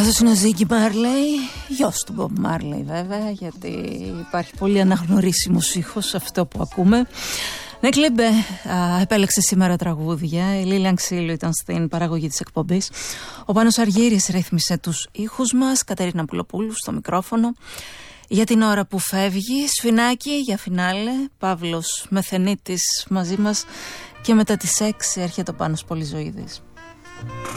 Αυτός είναι ο Ζίγκι Μάρλεϊ, γιος του Μπομπ Μάρλεϊ βέβαια, γιατί υπάρχει πολύ αναγνωρίσιμος ήχος σε αυτό που ακούμε. Νέκλεμπε επέλεξε σήμερα τραγούδια. Η Λίλιαν Ξύλου ήταν στην παραγωγή της εκπομπής. Ο Πάνος Αργύρης ρύθμισε τους ήχους μας. Κατερίνα Πουλοπούλου στο μικρόφωνο. Για την ώρα που φεύγει, σφινάκι για φινάλε. Παύλος Μεθενίτης μαζί μας. Και μετά τις 6 έρχεται ο Πάνος Πολυζωίδης.